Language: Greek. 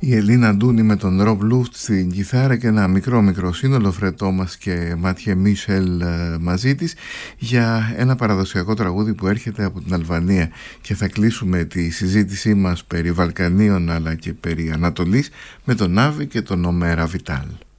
Η Ελίνα Ντούνι με τον Ρομπ Λούφτ στην κιθάρα και ένα μικρό σύνολο, Φρετ Τόμας και Μάτιε Μίσελ μαζί της, για ένα παραδοσιακό τραγούδι που έρχεται από την Αλβανία. Και θα κλείσουμε τη συζήτησή μας περί Βαλκανίων αλλά και περί Ανατολής με τον Άβη και τον Ομέρα Βιτάλ.